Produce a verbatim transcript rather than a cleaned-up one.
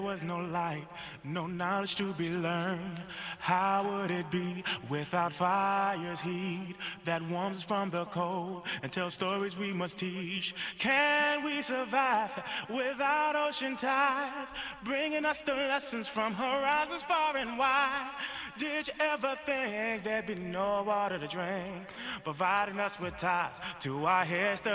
Was no light, no knowledge to be learned. How would it be without fire's heat that warms us from the cold and tells stories we must teach? Can we survive without ocean tides, bringing us the lessons from horizons far and wide? Did you ever think there'd be no water to drink, providing us with ties to our heads?